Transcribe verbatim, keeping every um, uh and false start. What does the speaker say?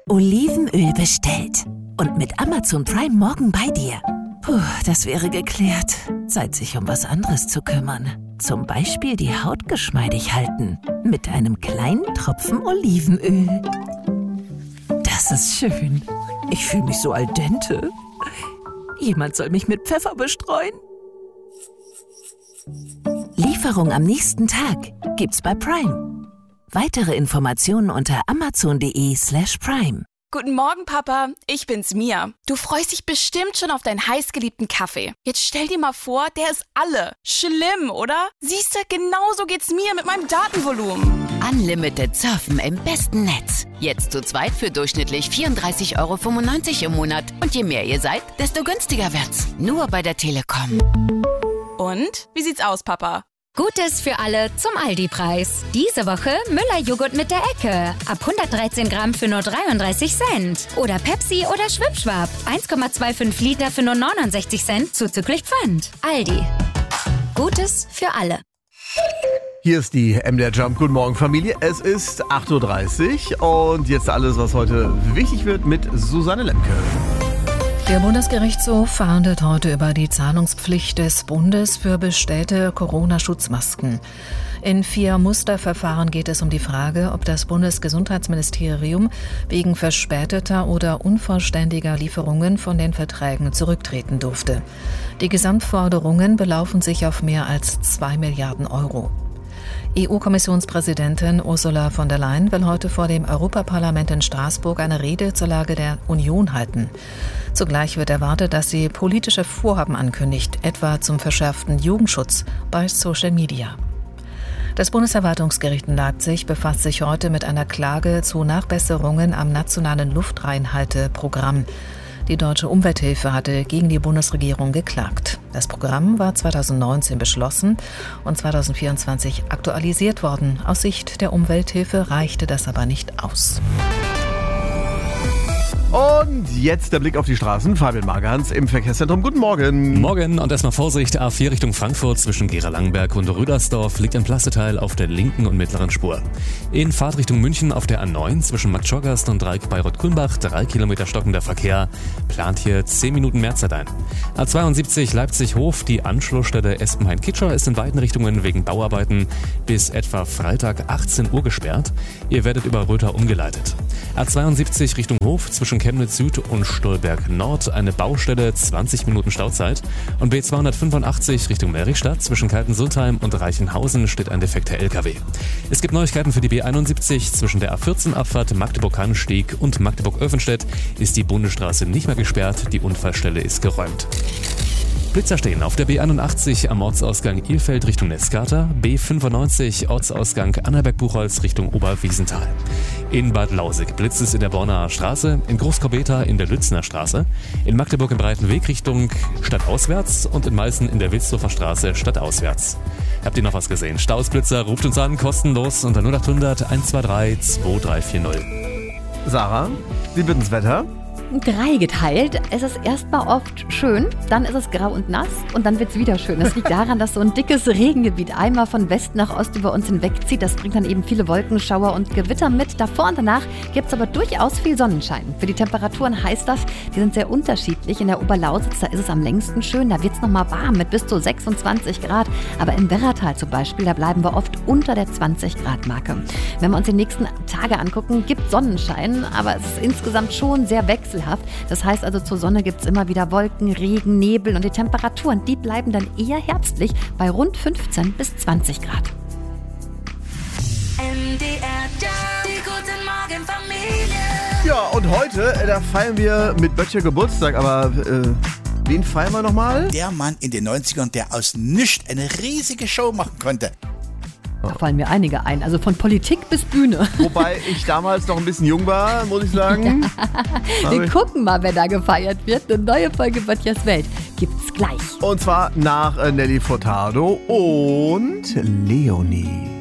Olivenöl bestellt. Und mit Amazon Prime morgen bei dir. Puh, das wäre geklärt. Zeit, sich um was anderes zu kümmern. Zum Beispiel die Haut geschmeidig halten. Mit einem kleinen Tropfen Olivenöl. Das ist schön. Ich fühle mich so al dente. Jemand soll mich mit Pfeffer bestreuen. Lieferung am nächsten Tag gibt's bei Prime. Weitere Informationen unter amazon.de slash prime. Guten Morgen, Papa. Ich bin's, Mia. Du freust dich bestimmt schon auf deinen heißgeliebten Kaffee. Jetzt stell dir mal vor, der ist alle. Schlimm, oder? Siehste, genauso geht's mir mit meinem Datenvolumen. Unlimited Surfen im besten Netz. Jetzt zu zweit für durchschnittlich vierunddreißig Euro fünfundneunzig im Monat. Und je mehr ihr seid, desto günstiger wird's. Nur bei der Telekom. Und? Wie sieht's aus, Papa? Gutes für alle zum Aldi-Preis. Diese Woche Müller-Joghurt mit der Ecke. Ab hundertdreizehn Gramm für nur dreiunddreißig Cent. Oder Pepsi oder Schwipschwap. eins Komma fünfundzwanzig Liter für nur neunundsechzig Cent zuzüglich Pfand. Aldi. Gutes für alle. Hier ist die M D R Jump. Guten Morgen, Familie. Es ist acht Uhr dreißig und jetzt alles, was heute wichtig wird mit Susanne Lemke. Der Bundesgerichtshof verhandelt heute über die Zahlungspflicht des Bundes für bestellte Corona-Schutzmasken. In vier Musterverfahren geht es um die Frage, ob das Bundesgesundheitsministerium wegen verspäteter oder unvollständiger Lieferungen von den Verträgen zurücktreten durfte. Die Gesamtforderungen belaufen sich auf mehr als zwei Milliarden Euro. E U-Kommissionspräsidentin Ursula von der Leyen will heute vor dem Europaparlament in Straßburg eine Rede zur Lage der Union halten. Zugleich wird erwartet, dass sie politische Vorhaben ankündigt, etwa zum verschärften Jugendschutz bei Social Media. Das Bundesverwaltungsgericht in Leipzig befasst sich heute mit einer Klage zu Nachbesserungen am nationalen Luftreinhalteprogramm. Die Deutsche Umwelthilfe hatte gegen die Bundesregierung geklagt. Das Programm war zweitausendneunzehn beschlossen und zweitausendvierundzwanzig aktualisiert worden. Aus Sicht der Umwelthilfe reichte das aber nicht aus. Und jetzt der Blick auf die Straßen. Fabian Margans im Verkehrszentrum. Guten Morgen. Morgen und erstmal Vorsicht. A vier Richtung Frankfurt zwischen Gera-Langenberg und Rüdersdorf liegt ein Plasteteil auf der linken und mittleren Spur. In Fahrtrichtung München auf der A neun zwischen Marktschorgast und Dreieck Bayreuth-Grünbach drei Kilometer stockender Verkehr. Plant hier zehn Minuten Mehrzeit ein. A zweiundsiebzig Leipzig-Hof. Die Anschlussstelle Espenhain-Kitscher ist in beiden Richtungen wegen Bauarbeiten bis etwa Freitag achtzehn Uhr gesperrt. Ihr werdet über Röther umgeleitet. A zweiundsiebzig Richtung Hof zwischen Chemnitz Süd und Stolberg Nord eine Baustelle, zwanzig Minuten Stauzeit. Und B zweihundertfünfundachtzig Richtung Merichstadt zwischen Kaltensundheim und Reichenhausen steht ein defekter L K W. Es gibt Neuigkeiten für die B einundsiebzig. Zwischen der A vierzehn Abfahrt Magdeburg-Hahnensteg und Magdeburg-Öffenstedt ist die Bundesstraße nicht mehr gesperrt. Die Unfallstelle ist geräumt. Blitzer stehen auf der B einundachtzig am Ortsausgang Ilfeld Richtung Netzkater, B fünfundneunzig Ortsausgang Annaberg-Buchholz Richtung Oberwiesenthal. In Bad Lausig blitzt es in der Bornaer Straße, in Großkorbeta in der Lützner Straße, in Magdeburg im Breitenweg Richtung stadtauswärts und in Meißen in der Wilsdorfer Straße stadtauswärts. Habt ihr noch was gesehen? Staus, Blitzer, ruft uns an, kostenlos unter null acht hundert eins zwei drei zwei drei vier null. Sarah, wie wird das Wetter? Drei geteilt. Es ist erstmal oft schön, dann ist es grau und nass und dann wird es wieder schön. Das liegt daran, dass so ein dickes Regengebiet einmal von West nach Ost über uns hinwegzieht. Das bringt dann eben viele Wolkenschauer und Gewitter mit. Davor und danach gibt es aber durchaus viel Sonnenschein. Für die Temperaturen heißt das, die sind sehr unterschiedlich. In der Oberlausitz, da ist es am längsten schön, da wird es nochmal warm mit bis zu sechsundzwanzig Grad. Aber im Werratal zum Beispiel, da bleiben wir oft unter der zwanzig Grad Marke. Wenn wir uns die nächsten Tage angucken, gibt Sonnenschein, aber es ist insgesamt schon sehr wechselhaft. Das heißt also, zur Sonne gibt es immer wieder Wolken, Regen, Nebel und die Temperaturen, die bleiben dann eher herbstlich bei rund fünfzehn bis zwanzig Grad. M D R Jump, die guten Morgen Familie. Ja, und heute, äh, da feiern wir mit Böttcher Geburtstag, aber äh, wen feiern wir nochmal? Der Mann in den neunzigern, der aus nichts eine riesige Show machen konnte. Da fallen mir einige ein, also von Politik bis Bühne. Wobei ich damals noch ein bisschen jung war, muss ich sagen. Ja. Wir gucken mal, wer da gefeiert wird. Eine neue Folge Böttchers Welt gibt's gleich. Und zwar nach äh, Nelly Furtado und Leonie.